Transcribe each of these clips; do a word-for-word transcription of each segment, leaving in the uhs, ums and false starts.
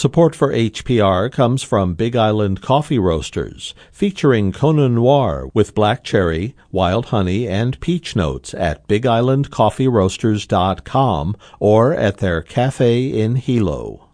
Support for H P R comes from Big Island Coffee Roasters, featuring Kona Noir with black cherry, wild honey, and peach notes at big island coffee roasters dot com or at their cafe in Hilo.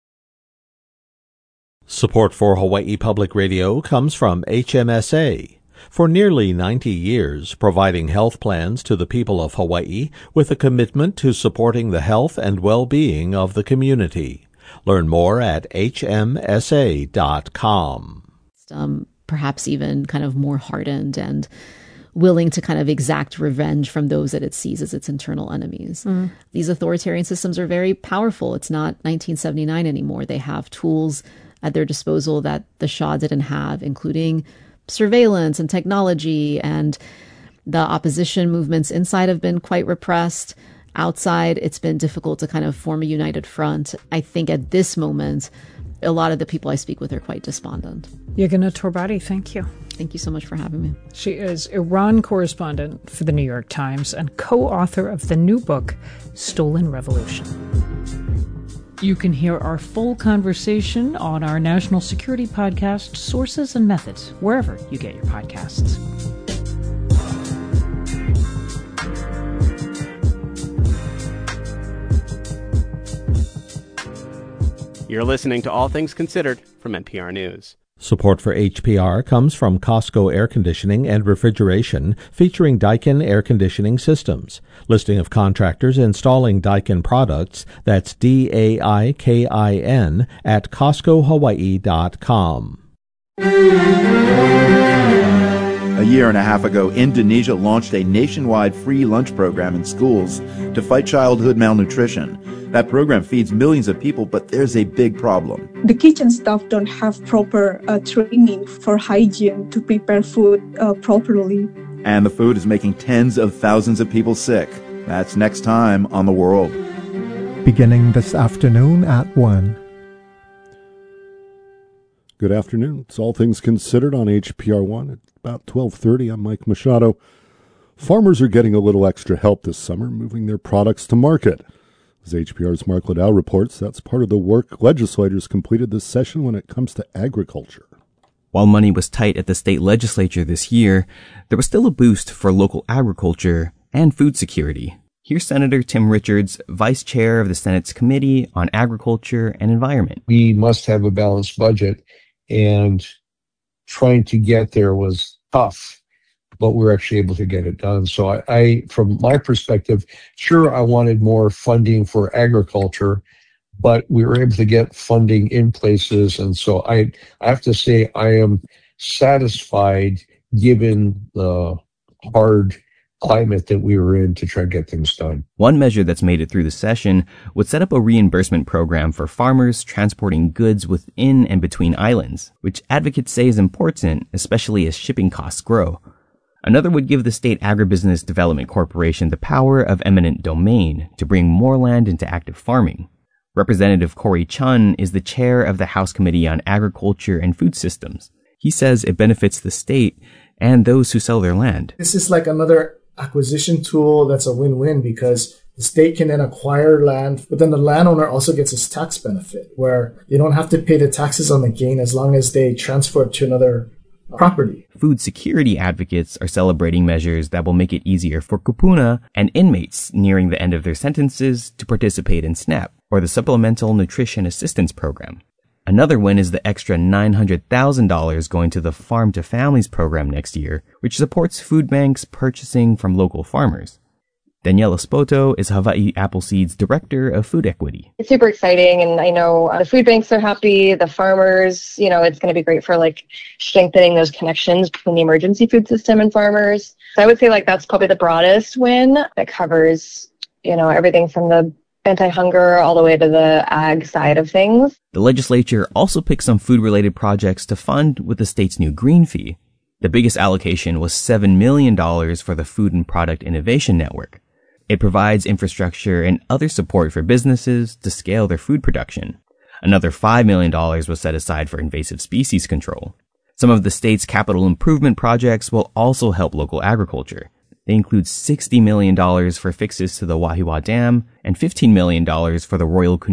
Support for Hawaii Public Radio comes from H M S A. For nearly ninety years, providing health plans to the people of Hawaii with a commitment to supporting the health and well-being of the community. Learn more at H M S A dot com. Um, perhaps even kind of more hardened and willing to kind of exact revenge from those that it sees as its internal enemies. Mm. These authoritarian systems are very powerful. It's not nineteen seventy-nine anymore. They have tools at their disposal that the Shah didn't have, including surveillance and technology, and the opposition movements inside have been quite repressed. Outside, it's been difficult to kind of form a united front. I think at this moment, a lot of the people I speak with are quite despondent. Yagana Torbati, thank you. Thank you so much for having me. She is Iran correspondent for the New York Times and co-author of the new book, Stolen Revolution. You can hear our full conversation on our national security podcast, Sources and Methods, wherever you get your podcasts. You're listening to All Things Considered from N P R News. Support for H P R comes from Costco Air Conditioning and Refrigeration, featuring Daikin Air Conditioning Systems. Listing of contractors installing Daikin products, that's D A I K I N, at Costco Hawaii dot com. A year and a half ago, Indonesia launched a nationwide free lunch program in schools to fight childhood malnutrition. That program feeds millions of people, but there's a big problem. The kitchen staff don't have proper uh, training for hygiene to prepare food uh, properly. And the food is making tens of thousands of people sick. That's next time on The World. Beginning this afternoon at one. Good afternoon. It's All Things Considered on H P R one at about twelve thirty. I'm Mike Machado. Farmers are getting a little extra help this summer, moving their products to market. As H P R's Mark Liddell reports, that's part of the work legislators completed this session when it comes to agriculture. While money was tight at the state legislature this year, there was still a boost for local agriculture and food security. Here's Senator Tim Richards, Vice Chair of the Senate's Committee on Agriculture and Environment. We must have a balanced budget, and trying to get there was tough, but we're actually able to get it done. So I, I, from my perspective, sure, I wanted more funding for agriculture, but we were able to get funding in places. And so I, I have to say I am satisfied given the hard climate that we were in to try to get things done. One measure that's made it through the session would set up a reimbursement program for farmers transporting goods within and between islands, which advocates say is important, especially as shipping costs grow. Another would give the State Agribusiness Development Corporation the power of eminent domain to bring more land into active farming. Representative Corey Chun is the chair of the House Committee on Agriculture and Food Systems. He says it benefits the state and those who sell their land. This is like another acquisition tool that's a win-win because the state can then acquire land, but then the landowner also gets his tax benefit where they don't have to pay the taxes on the gain as long as they transfer it to another property. Food security advocates are celebrating measures that will make it easier for kupuna and inmates nearing the end of their sentences to participate in SNAP, or the Supplemental Nutrition Assistance Program. Another win is the extra nine hundred thousand dollars going to the Farm to Families program next year, which supports food banks purchasing from local farmers. Daniela Spoto is Hawaii Appleseed's Director of Food Equity. It's super exciting, and I know uh, the food banks are happy, the farmers, you know, it's going to be great for like strengthening those connections between the emergency food system and farmers. So I would say like that's probably the broadest win that covers, you know, everything from the anti-hunger all the way to the ag side of things. The legislature also picked some food-related projects to fund with the state's new green fee. The biggest allocation was seven million dollars for the Food and Product Innovation Network. It provides infrastructure and other support for businesses to scale their food production. Another five million dollars was set aside for invasive species control. Some of the state's capital improvement projects will also help local agriculture. They include sixty million dollars for fixes to the Wahiawa Dam and fifteen million dollars for the Royal